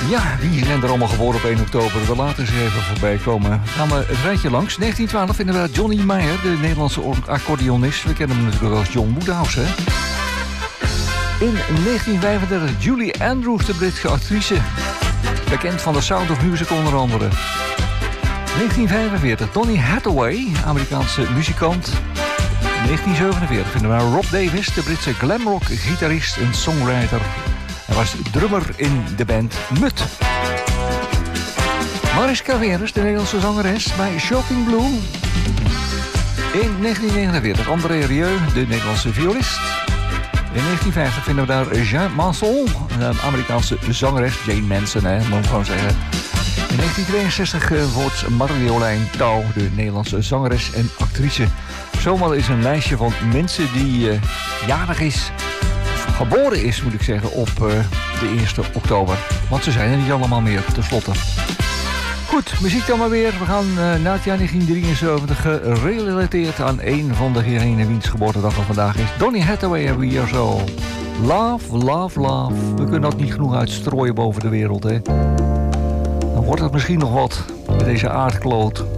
Ja, wie zijn er allemaal geboren op 1 oktober? We laten ze even voorbij komen. Gaan we het rijtje langs. 1912 vinden we Johnny Meyer, de Nederlandse accordeonist. We kennen hem natuurlijk als John Woodhouse, hè? In 1935 Julie Andrews, de Britse actrice. Bekend van The Sound of Music onder andere. 1945 Donny Hathaway, Amerikaanse muzikant. 1947 vinden we Rob Davis, de Britse glamrock-gitarist en songwriter. Hij was drummer in de band Mut. Mariska Veres, de Nederlandse zangeres bij Shocking Blue. In 1949 André Rieu, de Nederlandse violist. In 1950 vinden we daar Jean Manson, een Amerikaanse zangeres. Jane Manson, hè, moet ik gewoon zeggen. In 1962 wordt Marjolein Touw, de Nederlandse zangeres en actrice. Zomaar is een lijstje van mensen die jarig is, geboren is, moet ik zeggen, op de 1 oktober. Want ze zijn er niet allemaal meer, tenslotte. Goed, muziek dan maar weer. We gaan na het jaar 1973 gerelateerd aan een van degenen wiens geboortedag van vandaag is. Donny Hathaway hebben we hier zo. Love, love, love. We kunnen dat niet genoeg uitstrooien boven de wereld, hè. Dan wordt het misschien nog wat met deze aardkloot.